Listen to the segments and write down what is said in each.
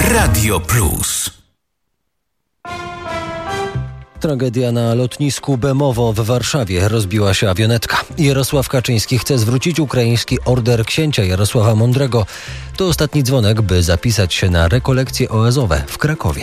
Radio Plus. Tragedia na lotnisku Bemowo w Warszawie. Rozbiła się awionetka. Jarosław Kaczyński chce zwrócić ukraiński order księcia Jarosława Mądrego. To ostatni dzwonek, by zapisać się na rekolekcje oazowe w Krakowie.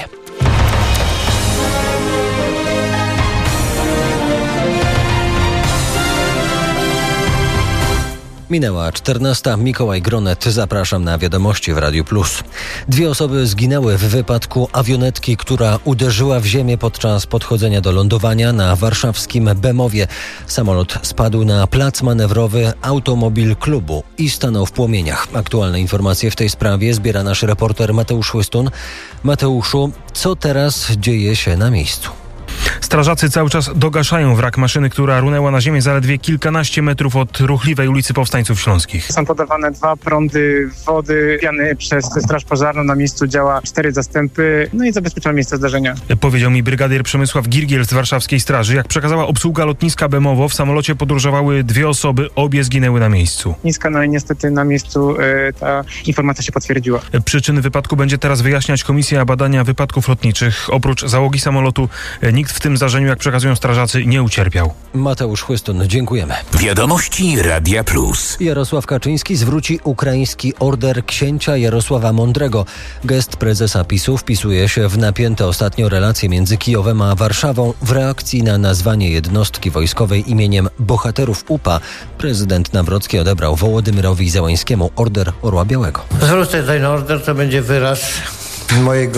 Minęła 14. Mikołaj Gronet. Zapraszam na wiadomości w Radiu Plus. 2 osoby zginęły w wypadku awionetki, która uderzyła w ziemię podczas podchodzenia do lądowania na warszawskim Bemowie. Samolot spadł na plac manewrowy Automobil Klubu i stanął w płomieniach. Aktualne informacje w tej sprawie zbiera nasz reporter Mateusz Chłystun. Mateuszu, co teraz dzieje się na miejscu? Strażacy cały czas dogaszają wrak maszyny, która runęła na ziemię zaledwie kilkanaście metrów od ruchliwej ulicy Powstańców Śląskich. Są podawane 2 prądy wody piany przez Straż Pożarną. Na miejscu działa 4 zastępy, i zabezpieczają miejsce zdarzenia. Powiedział mi brygadier Przemysław Girgiel z warszawskiej straży. Jak przekazała obsługa lotniska Bemowo, w samolocie podróżowały 2 osoby, obie zginęły na miejscu. I niestety na miejscu ta informacja się potwierdziła. Przyczyny wypadku będzie teraz wyjaśniać Komisja Badania Wypadków Lotniczych. Oprócz załogi samolotu nikt w tym zdarzeniu, jak przekazują strażacy, nie ucierpiał. Mateusz Chłystun, dziękujemy. Wiadomości Radia Plus. Jarosław Kaczyński zwróci ukraiński order księcia Jarosława Mądrego. Gest prezesa PiS-u wpisuje się w napięte ostatnio relacje między Kijowem a Warszawą. W reakcji na nazwanie jednostki wojskowej imieniem bohaterów UPA prezydent Nawrocki odebrał Wołodymyrowi Zełańskiemu order Orła Białego. Zwrócę ten order, to będzie wyraz mojego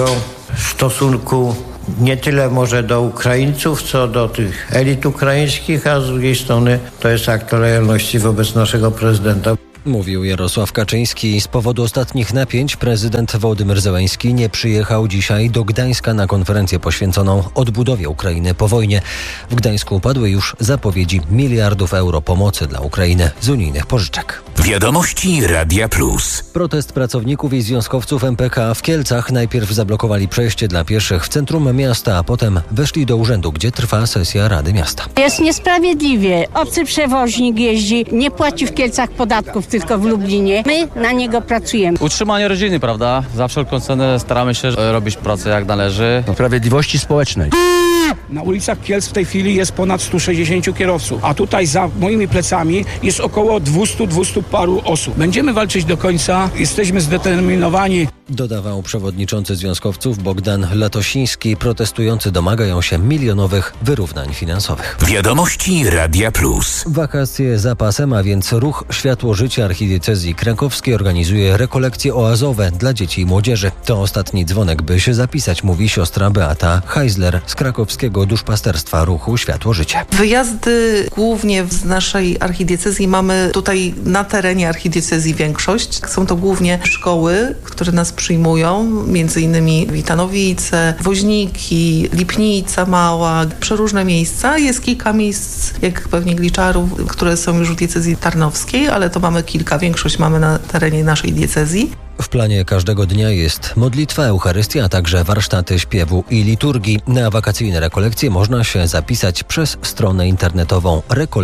stosunku nie tyle może do Ukraińców, co do tych elit ukraińskich, a z drugiej strony to jest akt lojalności wobec naszego prezydenta. Mówił Jarosław Kaczyński. Z powodu ostatnich napięć prezydent Wołodymyr Zełański nie przyjechał dzisiaj do Gdańska na konferencję poświęconą odbudowie Ukrainy po wojnie. W Gdańsku padły już zapowiedzi miliardów euro pomocy dla Ukrainy z unijnych pożyczek. Wiadomości Radia Plus. Protest pracowników i związkowców MPK w Kielcach. Najpierw zablokowali przejście dla pieszych w centrum miasta, a potem weszli do urzędu, gdzie trwa sesja Rady Miasta. Jest niesprawiedliwie. Obcy przewoźnik jeździ, nie płaci w Kielcach podatków, tylko w Lublinie. My na niego pracujemy. Utrzymanie rodziny, prawda? Za wszelką cenę staramy się robić pracę jak należy. Sprawiedliwości społecznej. Na ulicach Kielc w tej chwili jest ponad 160 kierowców, a tutaj za moimi plecami jest około 200 paru osób. Będziemy walczyć do końca, jesteśmy zdeterminowani. Dodawał przewodniczący związkowców Bogdan Latosiński. Protestujący domagają się milionowych wyrównań finansowych. Wiadomości Radia Plus. Wakacje za pasem, a więc ruch Światło Życia Archidiecezji Krakowskiej organizuje rekolekcje oazowe dla dzieci i młodzieży. To ostatni dzwonek, by się zapisać, mówi siostra Beata Heisler z krakowskiego duszpasterstwa ruchu Światło Życia. Wyjazdy głównie z naszej archidiecezji mamy tutaj na terenie archidiecezji większość. Są to głównie szkoły, które nas przyjmują, między innymi Witanowice, Woźniki, Lipnica Mała, przeróżne miejsca. Jest kilka miejsc, jak pewnie Gliczarów, które są już w diecezji tarnowskiej, ale to mamy kilka, większość mamy na terenie naszej diecezji. W planie każdego dnia jest modlitwa, Eucharystia, a także warsztaty śpiewu i liturgii. Na wakacyjne rekolekcje można się zapisać przez stronę internetową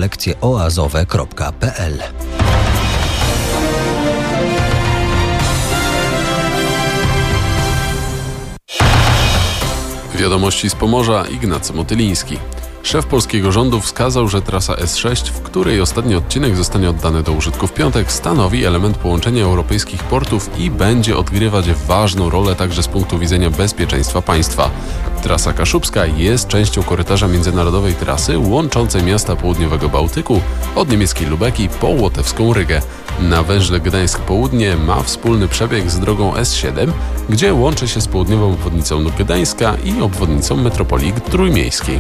rekolekcjeoazowe.pl. Wiadomości z Pomorza, Ignacy Motyliński. Szef polskiego rządu wskazał, że trasa S6, w której ostatni odcinek zostanie oddany do użytku w piątek, stanowi element połączenia europejskich portów i będzie odgrywać ważną rolę także z punktu widzenia bezpieczeństwa państwa. Trasa kaszubska jest częścią korytarza międzynarodowej trasy łączącej miasta południowego Bałtyku od niemieckiej Lubeki po łotewską Rygę. Na węźle Gdańsk-Południe ma wspólny przebieg z drogą S7, gdzie łączy się z południową obwodnicą Gdańska i obwodnicą metropolii trójmiejskiej.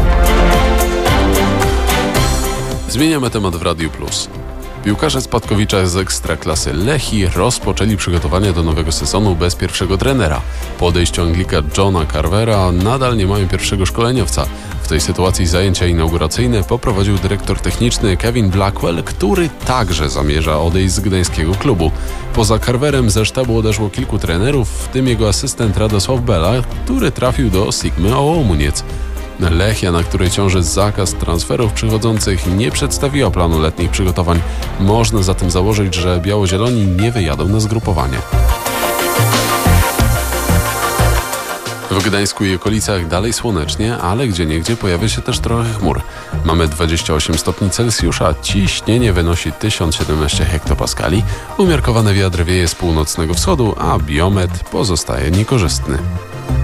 Zmieniamy temat w Radiu Plus. Piłkarze Spadkowicza z Ekstraklasy Lechii rozpoczęli przygotowania do nowego sezonu bez pierwszego trenera. Po odejściu Anglika Johna Carvera nadal nie mają pierwszego szkoleniowca. W tej sytuacji zajęcia inauguracyjne poprowadził dyrektor techniczny Kevin Blackwell, który także zamierza odejść z gdańskiego klubu. Poza Carverem ze sztabu odeszło kilku trenerów, w tym jego asystent Radosław Bela, który trafił do Sigmy Ołomuniec. Lechia, na której ciąży zakaz transferów przychodzących, nie przedstawiła planu letnich przygotowań. Można zatem założyć, że biało-zieloni nie wyjadą na zgrupowanie. W Gdańsku i okolicach dalej słonecznie, ale gdzieniegdzie pojawia się też trochę chmur. Mamy 28 stopni Celsjusza, ciśnienie wynosi 1017 hektopaskali, umiarkowany wiatr wieje z północnego wschodu, a biometr pozostaje niekorzystny.